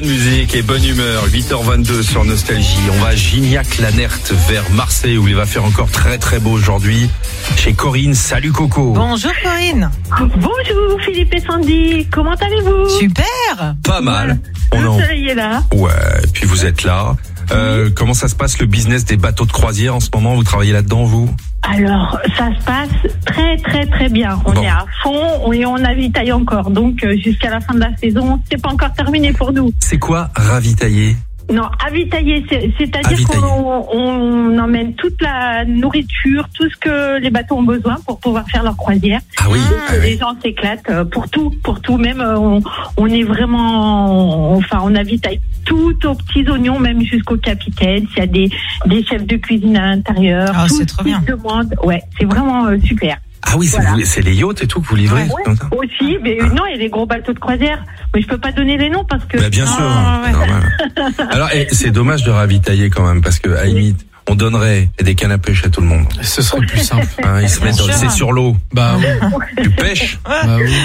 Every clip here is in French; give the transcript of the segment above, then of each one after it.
Bonne musique et bonne humeur. 8h22 sur Nostalgie. On va à Gignac-la-Nerte vers Marseille où il va faire encore très très beau aujourd'hui. Chez Corinne. Salut Coco. Bonjour Corinne. Bonjour Philippe et Sandy, comment allez-vous? Super. Pas mal. Le soleil est là. Ouais, puis vous êtes là. Comment ça se passe le business des bateaux de croisière en ce moment? Vous travaillez là-dedans vous? Alors, ça se passe très très très bien. On est à fond et on emmène encore. Donc, jusqu'à la fin de la saison, c'est pas encore terminé pour nous. C'est quoi ravitailler? Non, avitailler, c'est-à-dire qu'on emmène toute la nourriture, tout ce que les bateaux ont besoin pour pouvoir faire leur croisière. Ah oui. Les gens s'éclatent pour tout. Même on est vraiment, on avitaille tout aux petits oignons, même jusqu'au capitaine. S'il y a des chefs de cuisine à l'intérieur, c'est trop bien. Ouais, c'est vraiment super. Ah oui, c'est les yachts et tout que vous livrez. Ouais, aussi, mais non, il y a les gros bateaux de croisière. Mais je peux pas donner les noms parce que. Bah bien sûr. Ouais. Alors, c'est dommage de ravitailler quand même parce que à la limite, on donnerait des cannes à pêche à tout le monde. Ce serait plus simple. Ils se mettent c'est sur l'eau. Bah oui. Tu pêches. Bah oui.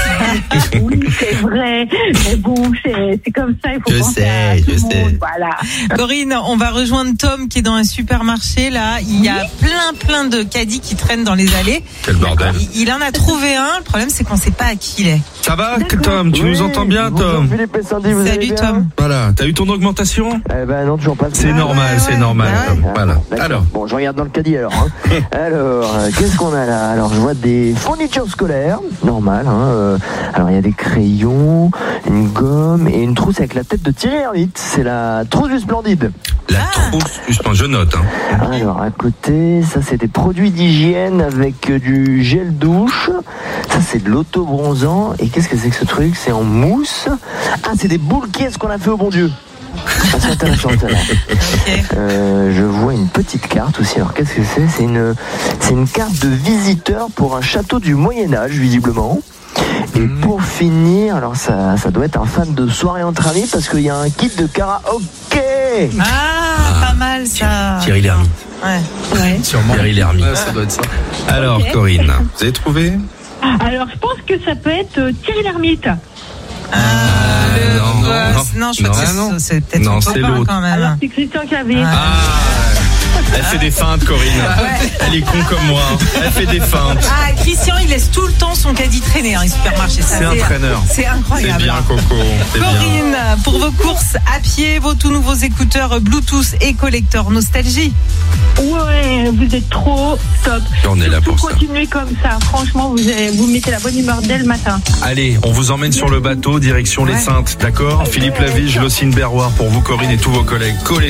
Oui, c'est vrai. Mais bon, c'est comme ça. Il faut penser à tout le monde. Voilà. Corinne, on va rejoindre Tom qui est dans un supermarché là. Il y a plein de caddies qui traînent dans les allées. Quel bordel. Il en a trouvé un. Le problème c'est qu'on sait pas à qui il est. Ça va, Tom? Tu nous entends bien, Tom? Philippe et Sandy, vous allez Salut bien? Tom. Voilà. T'as eu ton augmentation? Non, toujours pas. C'est normal, c'est normal. Tom. Voilà. D'accord. Alors. Bon, je regarde dans le caddie alors. Alors, qu'est-ce qu'on a là? Alors, je vois des fournitures scolaires, normal. Alors, il y a des crayons, une gomme et une trousse avec la tête de Thierry Lhermitte. C'est la trousse du Splendide. La trousse, je note. Alors, à côté, ça c'est des produits d'hygiène avec du gel douche. Ça c'est de l'auto-bronzant. Et qu'est-ce que c'est que ce truc? C'est en mousse. Ah, c'est des boules qu'est-ce qu'on a fait au bon Dieu. Ah, c'est intéressant. Je vois une petite carte aussi. Alors qu'est-ce que c'est? C'est une carte de visiteur pour un château du Moyen-Âge visiblement. Et pour finir, alors ça doit être un fan de soirée entre amis parce qu'il y a un kit de karaoké. Pas mal ça. Thierry Lhermitte. Ouais. Sûrement. Thierry Lhermitte. Ça doit être ça. Alors, Corinne, vous avez trouvé? Alors, je pense que ça peut être Thierry Lhermitte. Non, je crois que c'est peut-être non, son c'est copain l'autre. quand même. Alors, c'est Christian Clavier. Elle fait des feintes, Corinne. Elle est con comme moi. Elle fait des feintes. Christian, il laisse tout le temps son caddie traîner dans les supermarchés. C'est un traîneur. C'est incroyable. C'est bien, Coco. C'est Corinne, bien. pour vos courses à pied, vos tout nouveaux écouteurs Bluetooth et collector Nostalgie. Ouais, vous êtes trop top. On est là pour ça. Continuez comme ça. Franchement, vous mettez la bonne humeur dès le matin. Allez, on vous emmène sur le bateau, direction les Saintes, d'accord? Philippe Lavige, Locine Berroir pour vous, Corinne et tous vos collègues.